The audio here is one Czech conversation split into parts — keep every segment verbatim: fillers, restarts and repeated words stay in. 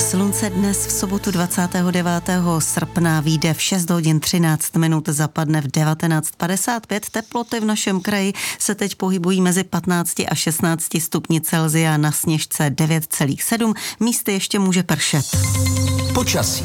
Slunce dnes v sobotu dvacátého devátého srpna vyjde v šest hodin třináct minut, zapadne v devatenáct padesát pět. Teploty v našem kraji se teď pohybují mezi patnácti a šestnácti stupni Celsia, na Sněžce devět celá sedm, místy ještě může pršet. Počasí.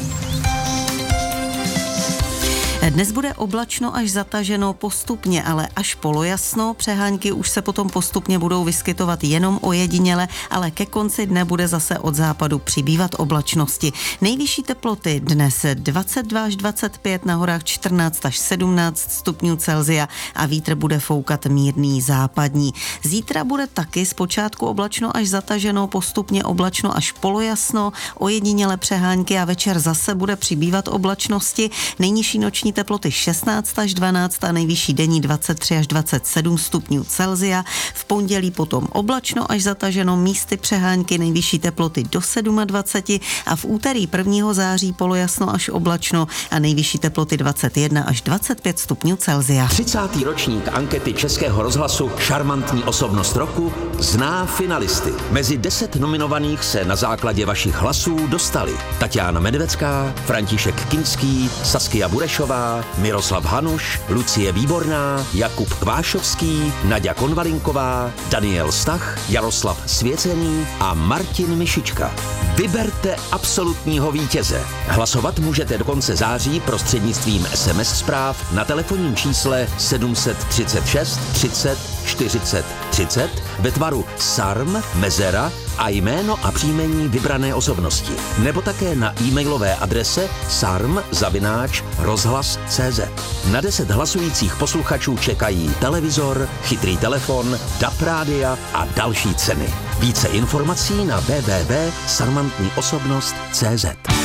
Dnes bude oblačno až zataženo postupně, ale až polojasno. Přehánky už se potom postupně budou vyskytovat jenom ojediněle, ale ke konci dne bude zase od západu přibývat oblačnosti. Nejvyšší teploty dnes dvacet dva až dvacet pět, na horách čtrnáct až sedmnáct stupňů Celsia a vítr bude foukat mírný západní. Zítra bude taky zpočátku oblačno až zataženo, postupně oblačno až polojasno, ojediněle přehánky a večer zase bude přibývat oblačnosti. Nejnižší noční teploty šestnáct až dvanáct a nejvyšší denní dvacet tři až dvacet sedm stupňů Celsia. V pondělí potom oblačno až zataženo, místy přehánky, nejvyšší teploty do dvacet sedm a v úterý prvního září polojasno až oblačno a nejvyšší teploty dvacet jedna až dvacet pět stupňů Celsia. třicátý ročník ankety Českého rozhlasu Šarmantní osobnost roku zná finalisty. Mezi deset nominovaných se na základě vašich hlasů dostali Tatiana Medvecká, František Kinský, Saskia Burešová, Miroslav Hanuš, Lucie Výborná, Jakub Kvášovský, Naďa Konvalinková, Daniel Stach, Jaroslav Svěcený a Martin Mišička. Vyberte absolutního vítěze. Hlasovat můžete do konce září prostřednictvím es em es zpráv na telefonním čísle sedm set třicet šest třicet čtyřicet třicet ve tvaru sarm, mezera a jméno a příjmení vybrané osobnosti. Nebo také na e-mailové adrese sarm zavináč rozhlas tečka cé zet. Na deset hlasujících posluchačů čekají televizor, chytrý telefon, D A B rádia a další ceny. Více informací na w w w tečka sarmantní osobnost tečka cé zet.